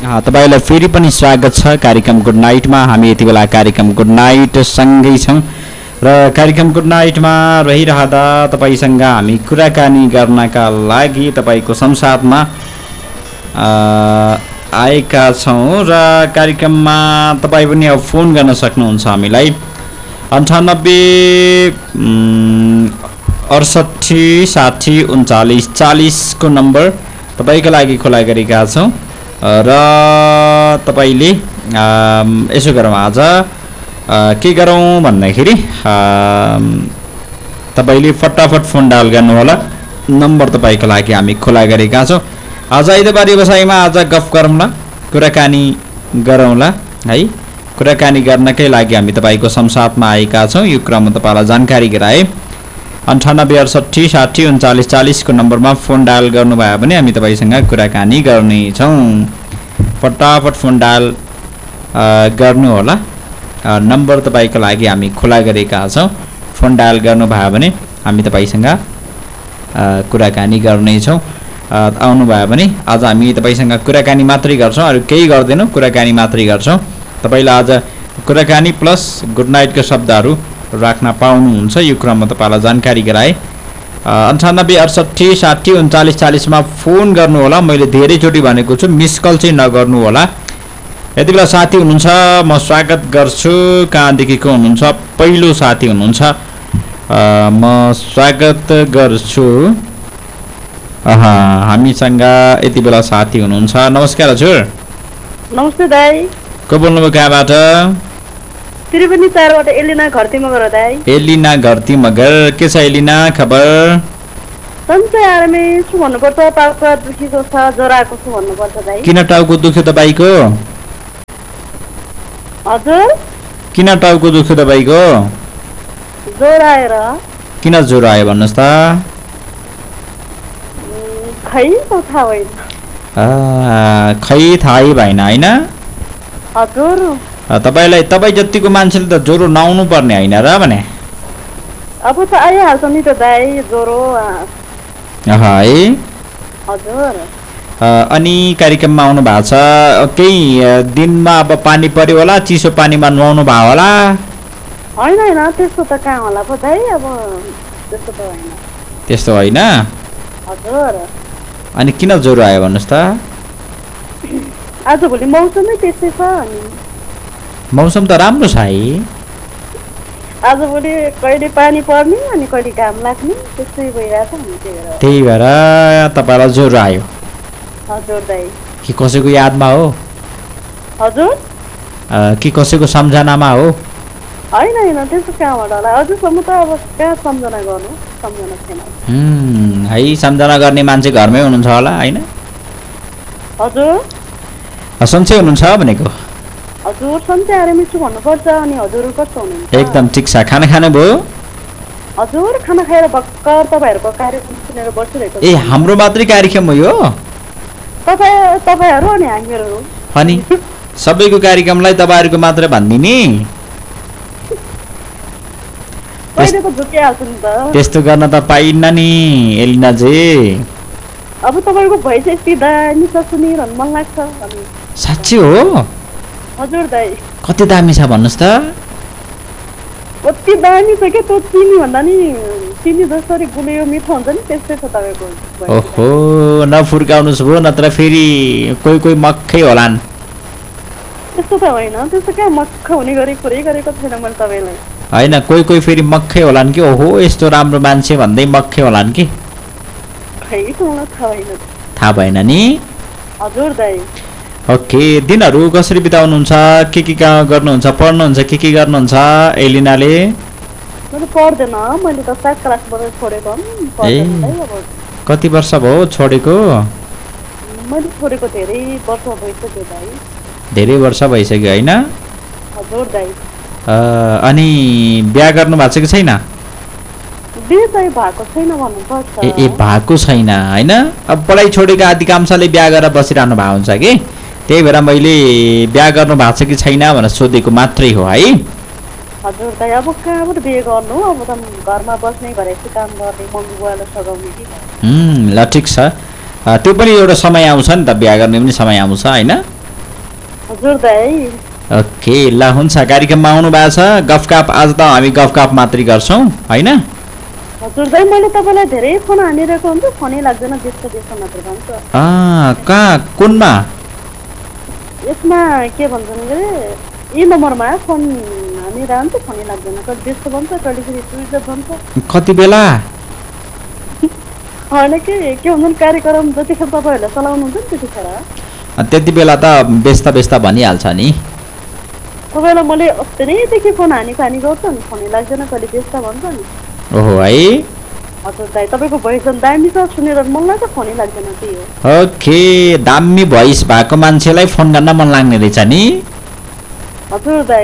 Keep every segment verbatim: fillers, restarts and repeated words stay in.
तपाईलाई फेरि पनि स्वागत छ कार्यक्रम गुड नाइटमा। हामी यति बेला कार्यक्रम गुड नाइट सँगै छौँ र कार्यक्रम गुड नाइटमा रहिरहँदा तपाईसँग हामी कुराकानी गर्नका लागि तपाईको संसारमा आएका छौँ र कार्यक्रममा तपाईँ पनि अब फोन गर्न सक्नुहुन्छ हामीलाई अन्ठानब्बे अडसट्ठी साठी उन्चालिस चालिसको नम्बर तपाईँको लागि खुला गरेका छौँ र तपाईले यसो गरौँ आज के गरौँ भन्दाखेरि तपाईले फटाफट फोन डायल गर्नु होला। नम्बर तपाईको लागि हामी खुला गरेका छौँ। आज आइतबार व्यवसायमा आज गफ गरौँला, कुराकानी गरौँला है। कुराकानी गर्नकै लागि हामी तपाईको संसारमा आएका छौँ। यो क्रममा तपाईलाई जानकारी गराए अन्ठानब्बे अडसट्ठी साठी उन्चालिस चालिसको नम्बरमा फोन डायल गर्नुभयो भने हामी तपाईसँग कुराकानी गर्नेछौँ। फटाफट फोन डायल गर्नुहोला। नम्बर तपाईको लागि हामी खुला गरेका छौँ। फोन डायल गर्नुभयो भने हामी तपाईसँग कुराकानी गर्नेछौँ। आउनुभयो भने आज हामी तपाईसँग कुराकानी मात्रै गर्छौँ, अरू केही गर्दैनौँ, कुराकानी मात्रै गर्छौँ। तपाईँलाई आज कुराकानी प्लस गुड नाइटको शब्दहरू राख्न पाउनुहुन्छ। यो क्रममा तपाईँलाई जानकारी गराए अन्ठानब्बे अडसट्ठी साठी उन्चालिस चालिसमा फोन गर्नुहोला। मैले धेरैचोटि भनेको छु, मिस कल चाहिँ नगर्नु होला। यति बेला साथी हुनुहुन्छ, म स्वागत गर्छु। कहाँदेखिको हुनुहुन्छ? पहिलो साथी हुनुहुन्छ, म स्वागत गर्छु। अहा, हामीसँग यति बेला साथी हुनुहुन्छ। नमस्कार हजुर। नमस्ते दाइ। को बोल्नुभयो, कहाँबाट? त्रिवेणी चारबाट एलिना घरती मगर दाइ। एलिना घरती मगर, के छ एलिना खबर? सन्चै आरामै छु भन्नुपर्छ। टाउको दुखेको छ, ज्वरो आएको छ भन्नुपर्छ दाइ। किन टाउको दुख्यो तपाईँको? हजुर, किन टाउको दुख्यो तपाईँको? ज्वरो आएर। किन ज्वरो आयो भन्नुहोस् त? खै थाहा भएन। खै थाहै भएन होइन? हजुर, तपाईलाई तपाईँ जतिको मान्छेले त ज्वरो नआउनु पर्ने होइन र भने? अब त आइहाल्छ नि त दाइ ज्वरो। है हजुर। अनि कार्यक्रममा आउनु भएको छ, केही दिनमा अब पानी पर्यो होला, चिसो पानीमा नुहाउनु भयो होला? होइन होइन, त्यस्तो त कहाँ होला पो दाइ। अब त्यस्तो त होइन। त्यस्तो होइन? हजुर। अनि किन ज्वरो आयो भन्नुहोस् त? आजभोलि मौसमै त्यस्तै छ। अनि मौसम त राम्रो छ है। आजभोलि कहिले पानी पर्ने अनि कहिले घाम लाग्ने, त्यस्तै भइरहेछ नि। त्यही भएर तपाईँलाई ज्वरो आयो? हजुर दाइ। कि कसैको यादमा हो? हजुर। कि कसैको सम्झनामा हो? होइन होइन, त्यस्तो कहाँबाट होला। अझसम्म त अब कहाँ सम्झना गर्नु, सम्झना छैन। है, सम्झना गर्ने मान्छे घरमै हुनुहुन्छ होला होइन? हजुर। सन्चै हुनुहुन्छ भनेको? हजुर, सन्चै आरामै छु भन्नुपर्छ। अनि हजुर कस्तो हुनुहुन्छ? एकदम ठिक छ। खाना खानुभयो? हजुर, खाना खाएर भर्खर तपाईँहरूको कार्यक्रम सुनेर बसिरहेको। ए, हाम्रो मात्रै कार्यक्रम हो यो? तपाईँ तपाईँहरू अनि हामीहरू। अनि सबैको कार्यक्रमलाई तपाईँहरूको मात्र भनिदिने? पहिले त झुकिहाल्छु नि त। त्यस्तो गर्न त पाइन्न नि एलिनाजी। अब तपाईँको भोइस यति दामी छ, सुनिरहनु मन लाग्छ। साँच्चै हो? हजुर दाइ। कति दामी छ भन्नुहोस् त? कति दामी छ क्या, त्यो चिनी भन्दा नि चिनी जसरी गुलियो मिठो हुन्छ नि त्यस्तै छ तपाईँको। ओहो, नफुर्काउनुहोस् भयो, नत्र फेरि कोही कोही मक्खै होलान्। त्यस्तो त होइन, त्यस्तो कहाँ मक्ख हुने गरी कुरै गरेको छैन मैले तपाईँलाई। होइन, कोही कोही फेरि मक्खै होलान् कि, ओहो यस्तो राम्रो मान्छे भन्दै मक्खै होलान् कि? खै मलाई थाहा भएन। थाहा भएन नि? हजुर दाइ। ओके, दिनहरू कसरी बिताउनुहुन्छ? के के गर्नुहुन्छ? पढ्नुहुन्छ के के गर्नुहुन्छ एलिनाले? मैले पढ्दैन, मैले त सात क्लासबाट छोडेको। कति वर्ष भयो छोडेको? मैले छोडेको धेरै वर्ष भइसक्यो दाइ। धेरै वर्ष भइसक्यो होइन? हजुर दाइ। अनि बिहा गर्नु भएको छ कि छैन? बिहे चाहिँ भएको छैन भन्नुपर्छ। ए ए भएको छैन होइन? अब पढाइ छोडेको अधिकांशले बिहा गरेर बसिरहनु भएको हुन्छ कि, त्यही भएर मैले बिहा गर्नु भएको छ कि छैन भनेर सोधेको मात्रै हो है। हजुर दाइ, अब कहाँबाट बिहे गर्नु, अब त घरमा बस्ने घरेसी काम गर्ने मम्मी बुवालाई सघाउने कि। ल ठिक छ, त्यो पनि एउटा समय आउँछ नि त, बिहा गर्ने पनि समय आउँछ होइन? हजुर दाइ ओके ल हुन्छ कार्यक्रममा आउनु भएको छ गफकाप आज त हामी गफकाप मात्रै गर्छौँ होइन हजुर दाइ मैले तपाईँलाई धेरै फोन हानिरहेको हुन्छ फोनै लाग्दैन देशको देशमा मात्र भन्छ कहाँ कुनमा यसमा के भन्छन् अरे यी नम्बरमा फोन हानिरहन्छ फोनै लाग्दैन कति व्यस्त भन्छ कहिले फेरि स्विच अफ भन्छ कति बेला होइन के के भन्छन् कार्यक्रम जतिखेर तपाईँहरूले चलाउनुहुन्छ नि त्यतिखेर त्यति बेला त व्यस्त व्यस्त भनिहाल्छ नि तपाईँलाई मैले अस्ति नैदेखि फोन हानेको हानी गर्छ नि फोनै लाग्दैन कहिले व्यस्त भन्छ नि ओहो है हजुर दाइ तपाईँको भोइस झन् दामी छ सुनेर मन लाग्छ फोनै लाग्दैन त्यही हो ओके दामी भोइस भएको मान्छेलाई फोन गर्न मन लाग्ने रहेछ नि हजुर दाइ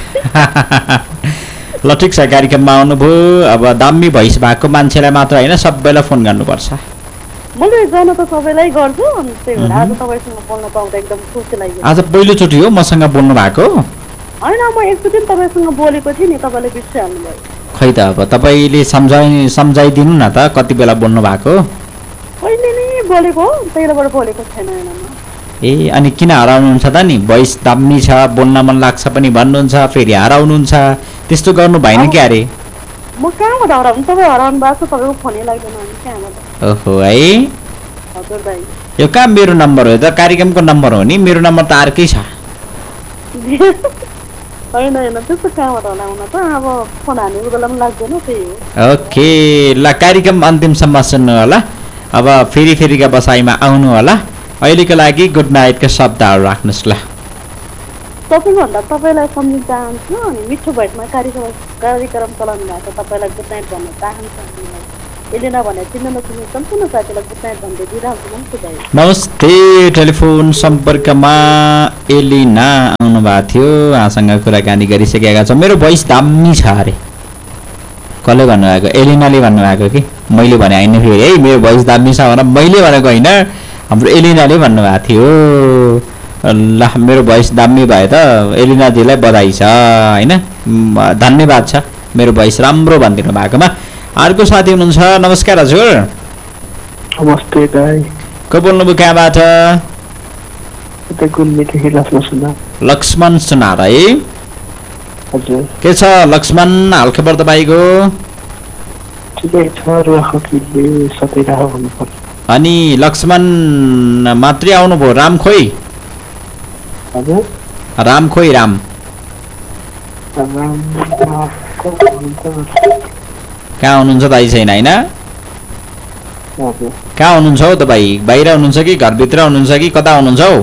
ल ठिक छ कार्यक्रममा आउनुभयो अब दामी भोइस भएको मान्छेलाई मात्र होइन सबैलाई फोन गर्नुपर्छ मैले जान त सबैलाई गर्छु अनि त्यही भएर आज तपाईँसँग बोल्न पाउँदा एकदम खुसी लाग्यो आज पहिलोचोटि हो मसँग बोल्नु भएको होइन म एकचोटि तपाईँसँग बोलेको थिएँ नि तपाईँले बिर्सिहाल्नुभयो खै त अब तपाईँले सम्झाइ सम्झाइदिनु न त कति बेला बोल्नु भएको कहिले नै बोलेको पहिलाबाट बोलेको छैन होइन ए अनि किन हराउनुहुन्छ त नि भोइस दामी छ बोल्न मन लाग्छ पनि भन्नुहुन्छ फेरि हराउनुहुन्छ त्यस्तो गर्नु भएन क्या अरे म कहाँबाट हराउनु तपाईँ हराउनु भएको छ तपाईँको फोनै लाग्दैन अनि कहाँबाट ओहो है हजुर दाइ यो कहाँ मेरो नम्बर हो त कार्यक्रमको नम्बर हो नि मेरो नम्बर त अर्कै छ होइन होइन त्यस्तो कहाँबाट होला हुन त अब फोन हानेको बेलामा लाग्दैन त्यही हो ओके ल कार्यक्रम अन्तिमसम्म सुन्नु होला अब फेरि फेरिका बसाइमा आउनु होला अहिलेको लागि गुड नाइटका शब्दहरू राख्नुहोस् ल सबैभन्दा तपाईँलाई सम्झिन चाहन्छु अनि मिठो भोइसमा कार्यक्रम कार्यक्रम चलाउनु भएको तपाईँलाई गुड नाइट भन्न चाहन्छु एलिना भने चिन्न नचिन्ने सम्पूर्ण साथीलाई गुड नाइट भन्दै दिइरहन्छु नमस्ते दाइ नमस्ते टेलिफोन सम्पर्कमा एलिना आउनु भएको थियो उहाँसँग कुराकानी गरिसकेका छौँ मेरो भोइस दामी छ अरे कसले भन्नुभएको एलिनाले भन्नुभएको कि मैले भने होइन फेरि है मेरो भोइस दामी छ भनेर मैले भनेको होइन हाम्रो एलिनाले भन्नुभएको थियो ल मेरो भोइस दामी भए त एलिनाजीलाई बधाई छ होइन धन्यवाद छ मेरो भोइस राम्रो भनिदिनु भएकोमा अर्को साथी हुनुहुन्छ नमस्कार हजुर नमस्ते दाइ को बोल्नुभयो कहाँबाट लक्ष्मण सुनार है हजुर के छ लक्ष्मण हालखबर तपाईँको ठिकै छ रुवाखोकीले सतैराह भन्नुपर्छ अनि लक्ष्मण मात्रै आउनुभयो राम खोइ हजुर राम खोइ राम कहाँ हुनुहुन्छ दाइ छैन होइन कहाँ हुनुहुन्छ हौ तपाईँ बाहिर हुनुहुन्छ कि घरभित्र हुनुहुन्छ कि कता हुनुहुन्छ हौ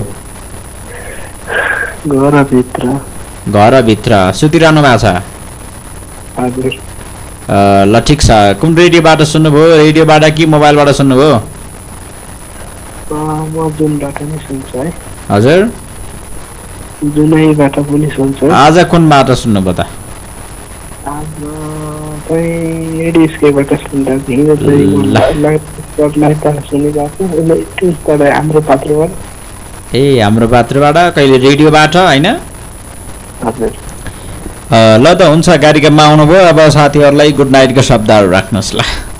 घरभित्र घरभित्र सुतिरहनु भएको छ हजुर ल ठिक छ कुन रेडियोबाट सुन्नुभयो रेडियोबाट कि मोबाइलबाट सुन्नुभयो म जुनबाट पनि सुन्छु है हजुर जुनैबाट पनि सुन्छु आज कुनबाट सुन्नुभयो त आज चाहिँ एडिएसकेबाट सुन्दा हिजो चाहिँ सुनिरहेको हाम्रो पात्रबाट ए हाम्रो पात्रबाट कहिले रेडियोबाट होइन हजुर ल त हुन्छ कार्यक्रममा आउनुभयो अब साथीहरूलाई गुड नाइटको शब्दहरू राख्नुहोस् ल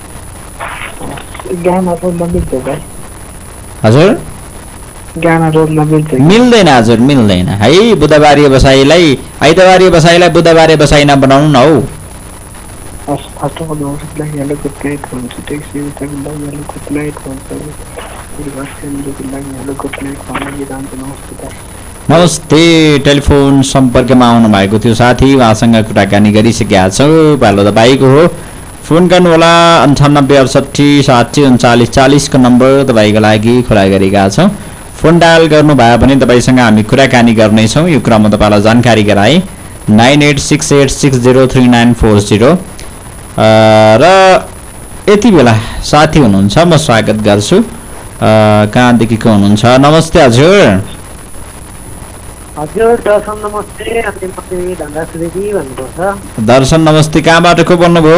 गाना रोज्न मिल्छ भाइ हजुर गाना रोज्न मिल्छ मिल्दैन हजुर मिल्दैन है बुधबारे बसाइलाई आइतबारे बसाइलाई बुधबारे बसाइ नबनाउनु न हौ फर्स्ट अफ अल अरूलाई हेलो गुड नाइट भन्छु टेक्सी उताको लागि हेलो गुड नाइट भन्छु परिवार फ्यामिलीको लागि हेलो गुड नाइट भन्न दिइरहन्छु नमस्ते दाइ नमस्ते टेलिफोन सम्पर्कमा आउनु भएको थियो साथी उहाँसँग कुराकानी गरिसकेका छौँ पालो तपाईँको हो फोन गर्नुहोला अन्ठानब्बे अडसट्ठी साठी उन्चालिस चालिसको नम्बर तपाईँको लागि खुला गरेका छौँ फोन डायल गर्नुभयो भने तपाईँसँग हामी कुराकानी गर्नेछौँ यो क्रममा तपाईँलाई जानकारी गराएँ nine at six at six zero three nine four zero र यति बेला साथी हुनुहुन्छ म स्वागत गर्छु कहाँदेखिको हुनुहुन्छ नमस्ते हजुर हजुर दर्शन नमस्ते अनि तपाईँ धन्दा सुवेदी भन्नुपर्छ दर्शन नमस्ते कहाँबाट को बोल्नुभयो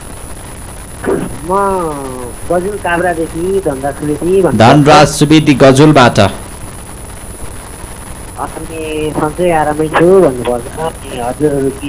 म गजुल काभ्रादेखि धन्दा सुवेदी धनराज सुवेदी गजुलबाट अनि सन्चै आरामै छु भन्नुपर्छ अनि हजुरहरू के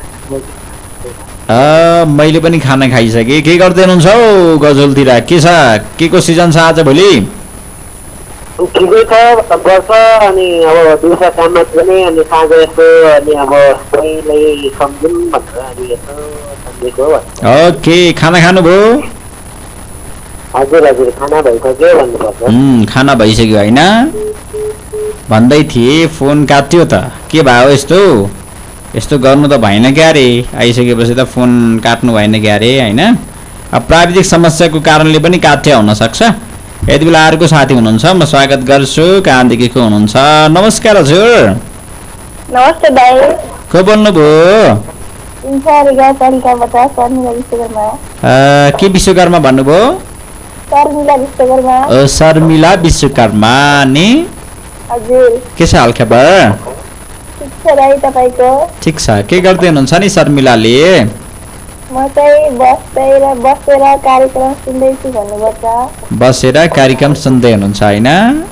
मैले पनि खाना खाइसकेँ के गर्दै हुनुहुन्छ हौ गजुलतिर के छ के को सिजन छ आज भोलि ठिकै छ गर्छ अनि अब दिउँसो काममा पनि अनि साँझ यसो अनि अब सबैलाई सम्झौँ भनेर अनि यसो सम्झेको ओके खाना खानुभयो हजुर हजुर खाना भइसक्यो भन्नुपर्छ उम्, खाना भइसक्यो होइन भन्दै थिए फोन काट्यो त के भयो यस्तो यस्तो गर्नु त भएन क्या रे आइसकेपछि त फोन काट्नु भएन क्या रे होइन अब प्राविधिक समस्याको कारणले पनि काट्या हुनसक्छ यति बेला अर्को साथी हुनुहुन्छ म स्वागत गर्छु कहाँदेखि को हुनुहुन्छ नमस्कार हजुर नमस्ते भाइ को बोल्नुभयो इन्सारिगा तरिकाबाट शर्मिला विश्वकर्मा अ, के विश्वकर्मा भन्नुभयो शर्मिला विश्वकर्मा अ, शर्मिला विश्वकर्मा नि हजुर के छ हालखबर ठिक छ भाइ तपाईँको ठिक छ के गर्दै हुनुहुन्छ नि शर्मिलाले म चाहिँ बसेर बसेर कार्यक्रम सुन्दैछु भन्नुपर्छ बसेर कार्यक्रम सुन्दै हुनुहुन्छ होइन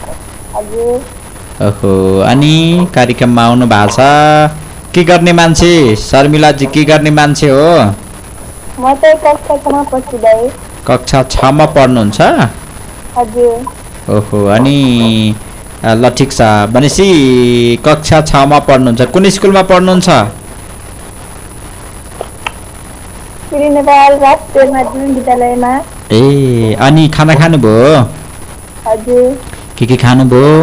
हजुर ओहो अनि कार्यक्रममा आउनु भएको छ के गर्ने मान्छे शर्मिलाजी के गर्ने मान्छे हो म चाहिँ कक्षा छमा पढ्छु भाइ कक्षा छमा पढ्नुहुन्छ हजुर ओहो अनि अ, ल ठिक छ भनेपछि कक्षा छमा पढ्नुहुन्छ कुन स्कुलमा पढ्नुहुन्छ श्री नेपाल राष्ट्रिय माध्यमिक विद्यालयमा ए अनि खाना खानुभयो हजुर के के खानुभयो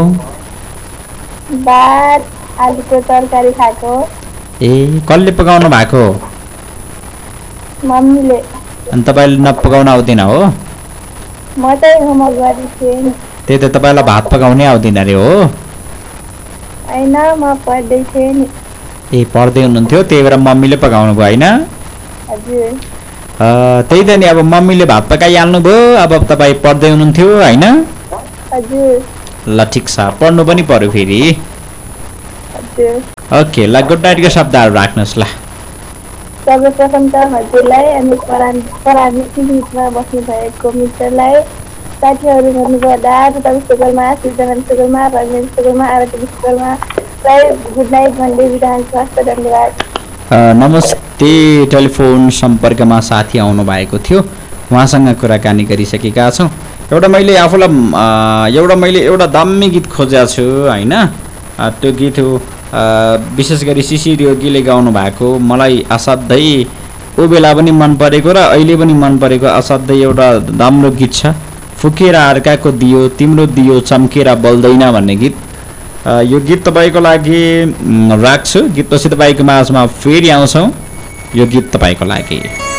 भात आलुको तरकारी खाएको ए कसले पकाउनु भएको मम्मीले अनि तपाईँले नपकाउन आउँदैन हो म चाहिँ होमवर्क गर्दैछु नि त्यही त तपाईँलाई भात पकाउनै आउँदैन अरे हो होइन म पढ्दै थिएँ नि ए पढ्दै हुनुहुन्थ्यो त्यही भएर मम्मीले पकाउनु भयो होइन हजुर अ, त्यही त नि अब मम्मीले भात पकाइहाल्नु भयो अब तपाईँ पढ्दै हुनुहुन्थ्यो होइन हजुर ल ठिक छ पढ्नु पनि पर्यो फेरि हजुर ओके ल गुड नाइटको शब्दहरू राख्नुहोस् ल सर्वप्रथम त हजुरलाई अनि परामिति गीतमा बस्नु भएको मित्रलाई साथीहरू भन्नुपर्दा तथा विश्वकर्मा सृजना विश्वकर्मा रमेश विश्वकर्मा आरती विश्वकर्मालाई गुड नाइट भन्दै बिदा हुन्छ हस्त धन्यवाद अ, नमस्ते टेलिफोन सम्पर्कमा साथी आउनु भएको थियो उहाँसँग कुराकानी गरिसकेका छौँ एउटा मैले आफूलाई अ, एउटा मैले एउटा दामी गीत खोजेको छु होइन अ, त्यो गीत हो अ, विशेष गरी शिशिर योगीले गाउनु भएको मलाई असाध्यै ऊ बेला पनि मन परेको र अहिले पनि मन परेको असाध्यै एउटा राम्रो गीत छ फुकेर अर्काको दियो तिम्रो दियो चम्केर बल्दैन भन्ने गीत अ, यो गीत तपाईँको लागि म, राख्छु गीतपछि तपाईँको माझमा फेरि आउँछौँ यो गीत तपाईँको लागि